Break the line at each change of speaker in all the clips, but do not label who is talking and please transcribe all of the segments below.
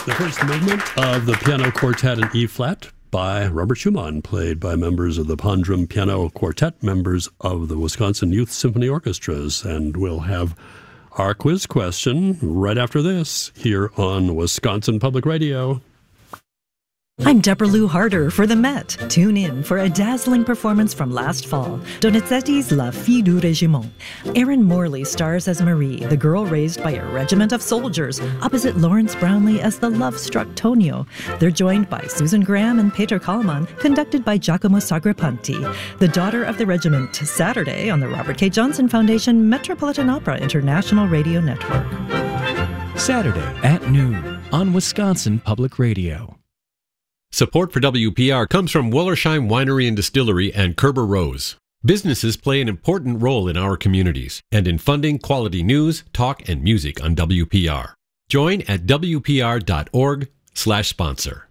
The first movement of the piano quartet in E-flat by Robert Schumann, played by members of the Pondrum Piano Quartet, members of the Wisconsin Youth Symphony Orchestras. And we'll have our quiz question right after this here on Wisconsin Public Radio.
I'm Deborah Lou Harder for the Met. Tune in for a dazzling performance from last fall, Donizetti's La Fille du Régiment. Erin Morley stars as Marie, the girl raised by a regiment of soldiers, opposite Lawrence Brownlee as the love-struck Tonio. They're joined by Susan Graham and Peter Kallman, conducted by Giacomo Sagrapanti. The Daughter of the Regiment, Saturday on the Robert K. Johnson Foundation Metropolitan Opera International Radio Network.
Saturday at noon on Wisconsin Public Radio.
Support for WPR comes from Wollersheim Winery and Distillery and Kerber Rose. Businesses play an important role in our communities and in funding quality news, talk, and music on WPR. Join at wpr.org/sponsor.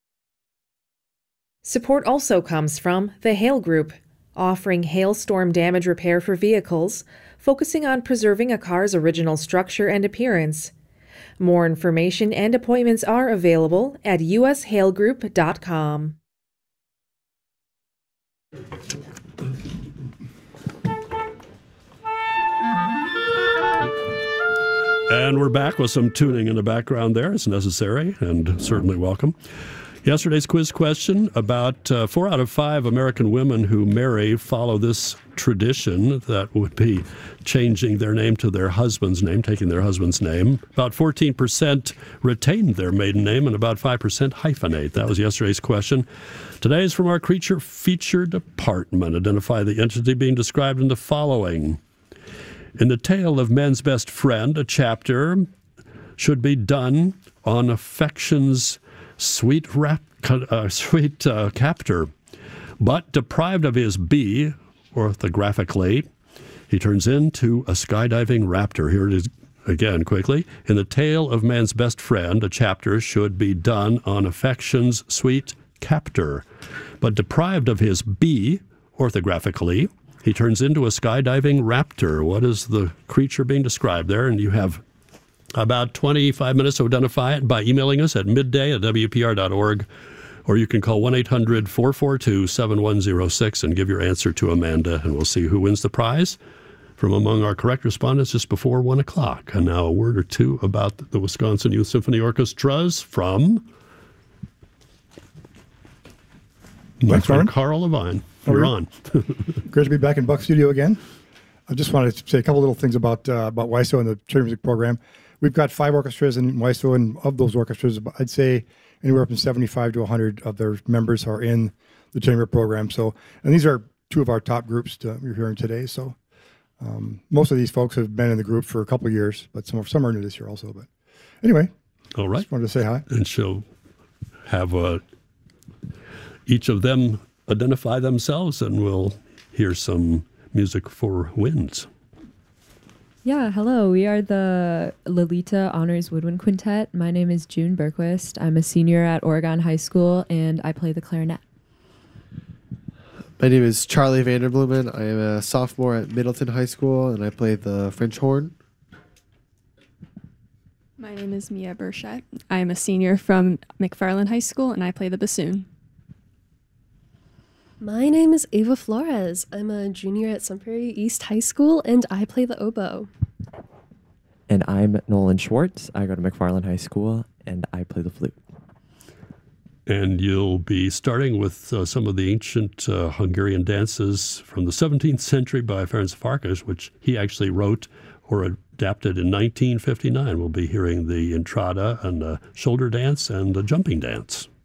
Support also comes from the Hale Group, offering hailstorm damage repair for vehicles, focusing on preserving a car's original structure and appearance. More information and appointments are available at ushalegroup.com.
And we're back with some tuning in the background there. It's necessary and certainly welcome. Yesterday's quiz question about 4 out of 5 American women who marry follow this tradition that would be changing their name to their husband's name, taking their husband's name. About 14% retain their maiden name and about 5% hyphenate. That was yesterday's question. Today is from our creature feature department. Identify the entity being described in the following. In the tale of Man's Best Friend, a chapter should be done on affection's sweet captor, but deprived of his bee, orthographically, he turns into a skydiving raptor. Here it is again quickly. In the tale of Man's Best Friend, a chapter should be done on affection's sweet captor, but deprived of his bee, orthographically, he turns into a skydiving raptor. What is the creature being described there? And you have about 25 minutes to identify it by emailing us at midday@wpr.org, or you can call 1-800-442-7106 and give your answer to Amanda, and we'll see who wins the prize from among our correct respondents just before 1 o'clock. And now a word or two about the Wisconsin Youth Symphony Orchestras from Carl Levine. You're on.
Great to be back in Buck Studio again. I just wanted to say a couple little things about WISO and the chamber music program. We've got 5 orchestras in WISO, and of those orchestras, I'd say anywhere from 75 to 100 of their members are in the chamber program. So, and these are 2 of our top groups we're hearing today. So, most of these folks have been in the group for a couple of years, but some are new this year also. But anyway,
all right.
Just wanted to say hi.
And she'll have each of them identify themselves, and we'll hear some music for winds.
Yeah, hello. We are the Lolita Honors Woodwind Quintet. My name is June Berquist. I'm a senior at Oregon High School, and I play the clarinet.
My name is Charlie Vanderblumen. I am a sophomore at Middleton High School, and I play the French horn.
My name is Mia Burchett. I am a senior from McFarland High School, and I play the bassoon.
My name is Ava Flores. I'm a junior at Sun Prairie East High School, and I play the oboe.
And I'm Nolan Schwartz. I go to McFarland High School, and I play the flute.
And you'll be starting with some of the ancient Hungarian dances from the 17th century by Ferenc Farkas, which he actually wrote or adapted in 1959. We'll be hearing the entrada and the shoulder dance and the jumping dance.